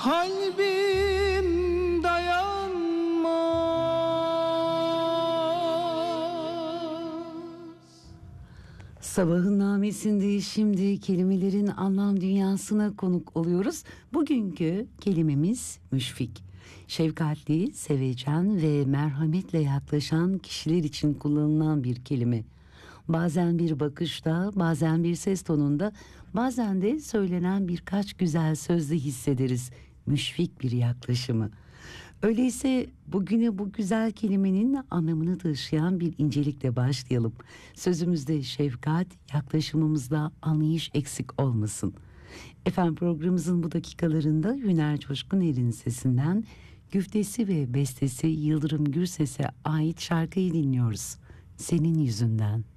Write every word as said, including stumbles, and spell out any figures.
kalbim dayanmaz. Sabahın namesinde şimdi kelimelerin anlam dünyasına konuk oluyoruz. Bugünkü kelimemiz müşfik. Şefkatli, sevecen ve merhametle yaklaşan kişiler için kullanılan bir kelime. Bazen bir bakışta, bazen bir ses tonunda, bazen de söylenen birkaç güzel sözle hissederiz müşfik bir yaklaşımı. Öyleyse bugüne bu güzel kelimenin anlamını taşıyan bir incelikle başlayalım. Sözümüzde şefkat, yaklaşımımızda anlayış eksik olmasın. Efendim, programımızın bu dakikalarında Hüner Coşkuner'in sesinden güftesi ve bestesi Yıldırım Gürses'e ait şarkıyı dinliyoruz. Senin yüzünden.